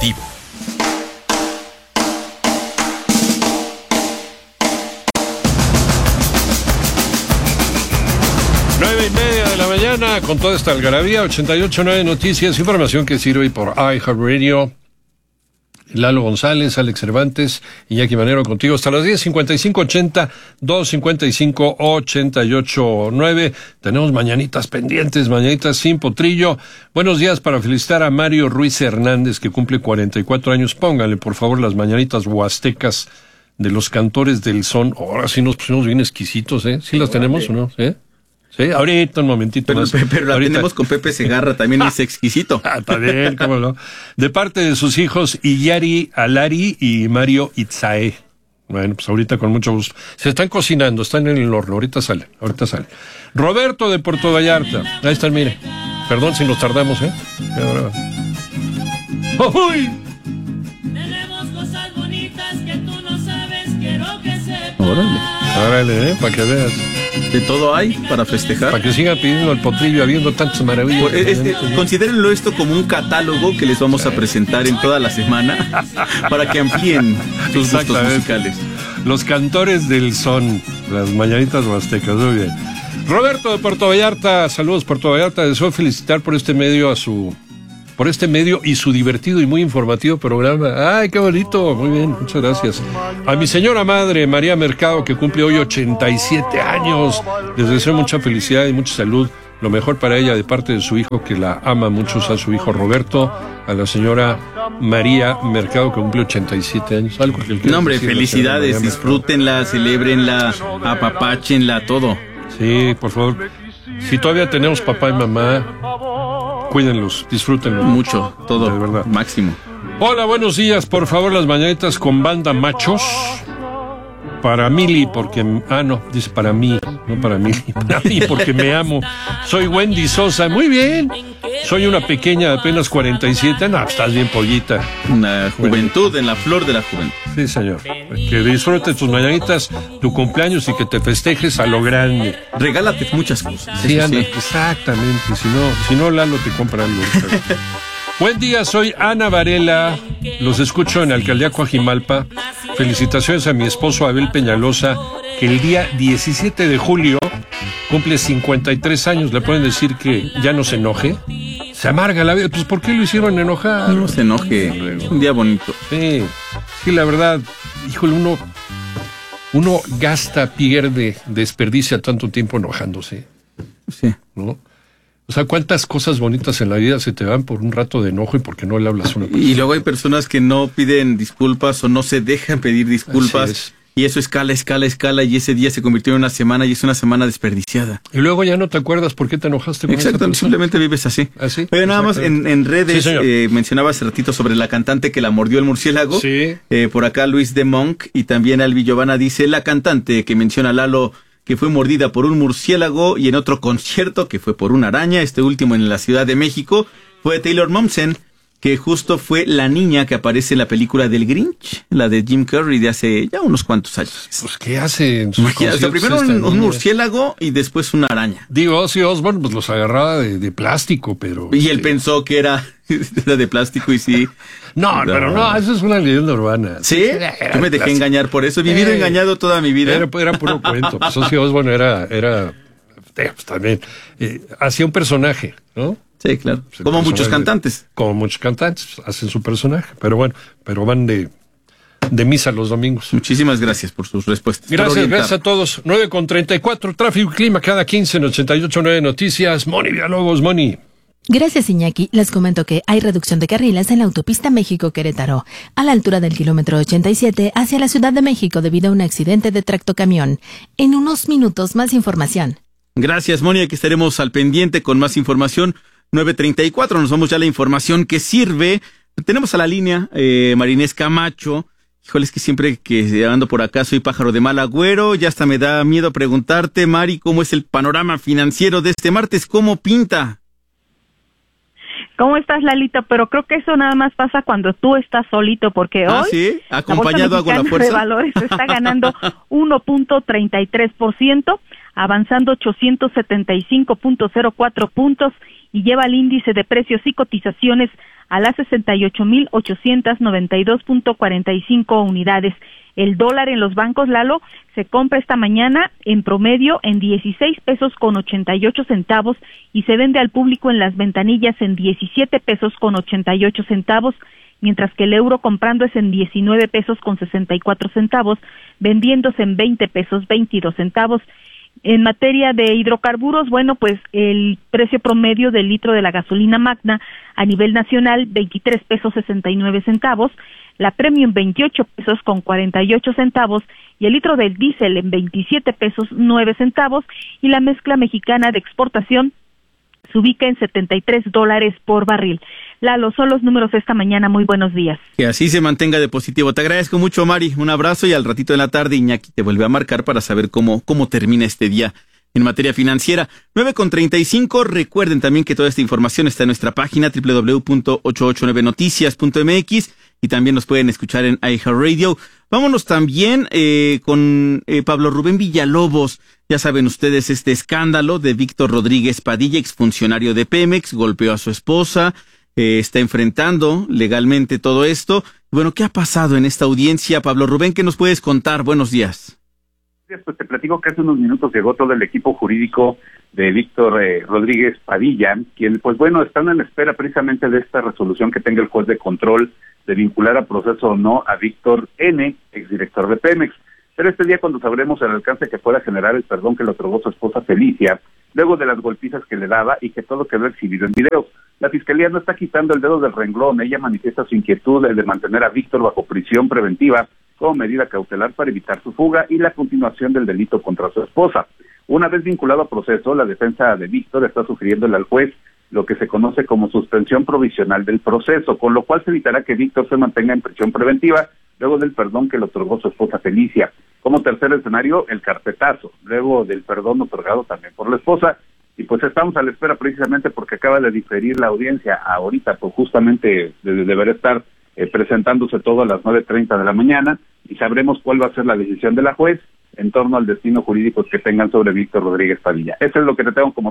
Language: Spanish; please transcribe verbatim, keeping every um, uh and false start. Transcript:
Deportivo. Nueve y media de la mañana, con toda esta algarabía, ochenta y ocho punto nueve Noticias, información que sirve hoy por iHeartRadio. Lalo González, Alex Cervantes, Iñaki Manero contigo hasta las diez, cincuenta y cinco ochenta, dos cincuenta y cinco ochenta y ocho nueve. Tenemos mañanitas pendientes, mañanitas sin potrillo. Buenos días para felicitar a Mario Ruiz Hernández, que cumple cuarenta y cuatro años. Pónganle, por favor, las mañanitas huastecas de los Cantores del Son. Ahora sí nos pusimos bien exquisitos, ¿eh? ¿Sí las tenemos o no? ¿Eh? Sí, ahorita un momentito pero, más. Pero la ahorita tenemos con Pepe Segarra, también es exquisito. Ah, está bien, cómo no. De parte de sus hijos Iyari Alari y Mario Itzae. Bueno, pues ahorita con mucho gusto. Se están cocinando, están en el horno, ahorita sale, ahorita sale. Roberto de Puerto Vallarta, ahí están, mire. Perdón si nos tardamos, ¿eh? Ahora... ¡Uy! Tenemos cosas bonitas que tú no sabes, quiero que sepas. Órale. Órale, ¿eh? Para que veas. De todo hay para festejar. Para que sigan pidiendo el potrillo, habiendo tantas maravillas. Pues, es, es, considérenlo esto como un catálogo que les vamos a presentar en toda la semana para que amplíen sus gustos musicales. Los Cantores del Son, las mañanitas huastecas, muy bien. Roberto de Puerto Vallarta, saludos Puerto Vallarta, deseo felicitar por este medio a su, por este medio y su divertido y muy informativo programa. Ay, qué bonito, muy bien, muchas gracias. A mi señora madre, María Mercado, que cumple hoy ochenta y siete años, les deseo mucha felicidad y mucha salud, lo mejor para ella de parte de su hijo, que la ama mucho, a su hijo Roberto, a la señora María Mercado, que cumple ochenta y siete años. Algo que no, hombre, felicidades, disfrútenla, celébrenla, apapáchenla, todo. Sí, por favor, si todavía tenemos papá y mamá, cuídenlos, disfrútenlos. Mucho, todo, de verdad, máximo. Hola, buenos días, por favor, las mañanitas con banda Machos. Para Mili, porque... Ah, no, dice para mí, no para Mili, para mí, porque me amo. Soy Wendy Sosa, muy bien. Soy una pequeña de apenas cuarenta y siete. No, estás bien pollita. Una juventud, en la flor de la juventud. Sí, señor. Que disfrutes tus mañanitas, tu cumpleaños y que te festejes a lo grande. Regálate muchas cosas. Sí, anda, sí. Exactamente. Si no, si no, Lalo te compra algo. Buen día, soy Ana Varela, los escucho en Alcaldía Coajimalpa. Felicitaciones a mi esposo Abel Peñalosa, que el día diecisiete de julio cumple cincuenta y tres años. Le pueden decir que ya no se enoje. Se amarga la vida. Pues ¿por qué lo hicieron enojar? No se enoje, es un día bonito. Sí, sí, la verdad, híjole, uno, uno gasta, pierde, desperdicia tanto tiempo enojándose. Sí. ¿No? O sea, ¿cuántas cosas bonitas en la vida se te van por un rato de enojo y porque no le hablas a una persona? Y luego hay personas que no piden disculpas o no se dejan pedir disculpas. Y eso escala, escala, escala, y ese día se convirtió en una semana y es una semana desperdiciada. Y luego ya no te acuerdas por qué te enojaste con Exacto, esa simplemente vives así. ¿Así? Pero nada más en, en redes, sí, eh, mencionaba hace ratito sobre la cantante que la mordió el murciélago. Sí. Eh, por acá Luis de Monk y también Albi Giovanna dice, la cantante que menciona Lalo, que fue mordida por un murciélago, y en otro concierto que fue por una araña, este último en la Ciudad de México, fue Taylor Momsen, que justo fue la niña que aparece en la película del Grinch, la de Jim Carrey de hace ya unos cuantos años. Pues, ¿qué hace en sus conciertos? O sea, primero un, un murciélago y después una araña. Digo, Ozzy Osbourne pues los agarraba de, de plástico, pero... Y él sí pensó que era, era de plástico y sí... No, no, pero no, eso es una leyenda urbana. ¿Sí? Yo me dejé plástico. engañar por eso. He vivido eh, engañado toda mi vida. Era, era puro cuento. Pues Ozzy Osbourne era... era eh, pues también... Eh, hacía un personaje, ¿no? Sí, claro. Pues como muchos cantantes. Como muchos cantantes, hacen su personaje. Pero bueno, pero van de, de misa los domingos. Muchísimas gracias por sus respuestas. Gracias, gracias a todos. nueve con treinta y cuatro, tráfico y clima cada quince en ochenta y ocho punto nueve Noticias. Moni Villalobos, Moni. Gracias, Iñaki. Les comento que hay reducción de carriles en la autopista México-Querétaro, a la altura del kilómetro ochenta y siete hacia la Ciudad de México debido a un accidente de tractocamión. En unos minutos, más información. Gracias, Moni. Aquí estaremos al pendiente con más información. nueve treinta y cuatro, nos vamos ya a la información que sirve. Tenemos a la línea eh, Marinés Camacho. Híjole, es que siempre que ando por acá soy pájaro de mal agüero. Ya hasta me da miedo preguntarte, Mari, ¿cómo es el panorama financiero de este martes? ¿Cómo pinta? ¿Cómo estás, Lalito? Pero creo que eso nada más pasa cuando tú estás solito, porque ah, hoy ¿sí? ¿Acompañado hago la fuerza? De valores está ganando uno punto treinta y tres por ciento, avanzando ochocientos setenta y cinco punto cero cuatro puntos y lleva el índice de precios y cotizaciones a las sesenta y ocho mil ochocientos noventa y dos punto cuarenta y cinco unidades. El dólar en los bancos, Lalo, se compra esta mañana en promedio en dieciséis pesos con ochenta y ocho centavos y se vende al público en las ventanillas en diecisiete pesos con ochenta y ocho centavos, mientras que el euro comprando es en diecinueve pesos con sesenta y cuatro centavos, vendiéndose en veinte pesos veintidós centavos. En materia de hidrocarburos, bueno, pues el precio promedio del litro de la gasolina magna a nivel nacional, veintitrés pesos sesenta y nueve centavos, la premium veintiocho pesos con cuarenta y ocho centavos y el litro del diésel en veintisiete pesos nueve centavos y la mezcla mexicana de exportación se ubica en setenta y tres dólares por barril. Lalo, son los números esta mañana. Muy buenos días. Que así se mantenga de positivo. Te agradezco mucho, Mari. Un abrazo y al ratito de la tarde Iñaki te vuelve a marcar para saber cómo, cómo termina este día en materia financiera. nueve con treinta y cinco. Recuerden también que toda esta información está en nuestra página doble u doble u doble u punto ochocientos ochenta y nueve noticias punto m x y también nos pueden escuchar en iHeartRadio. Vámonos también eh, con eh, Pablo Rubén Villalobos. Ya saben ustedes este escándalo de Víctor Rodríguez Padilla, exfuncionario de Pemex, golpeó a su esposa, eh, está enfrentando legalmente todo esto. Bueno, ¿qué ha pasado en esta audiencia? Pablo Rubén, ¿qué nos puedes contar? Buenos días. Pues te platico que hace unos minutos llegó todo el equipo jurídico de Víctor eh, Rodríguez Padilla, quien, pues bueno, están en espera precisamente de esta resolución que tenga el juez de control de vincular a proceso o no a Víctor N., exdirector de Pemex. Pero este día, cuando sabremos el alcance que pueda generar el perdón que le otorgó su esposa Felicia, luego de las golpizas que le daba y que todo quedó exhibido en videos. La Fiscalía no está quitando el dedo del renglón. Ella manifiesta su inquietud de mantener a Víctor bajo prisión preventiva como medida cautelar para evitar su fuga y la continuación del delito contra su esposa. Una vez vinculado a proceso, la defensa de Víctor está sugiriéndole al juez lo que se conoce como suspensión provisional del proceso, con lo cual se evitará que Víctor se mantenga en prisión preventiva luego del perdón que le otorgó su esposa Felicia. Como tercer escenario, el carpetazo, luego del perdón otorgado también por la esposa. Y pues estamos a la espera precisamente porque acaba de diferir la audiencia ahorita, pues justamente de, deberá estar eh, presentándose todo a las nueve treinta de la mañana y sabremos cuál va a ser la decisión de la juez en torno al destino jurídico que tengan sobre Víctor Rodríguez Padilla. Eso es lo que te tengo como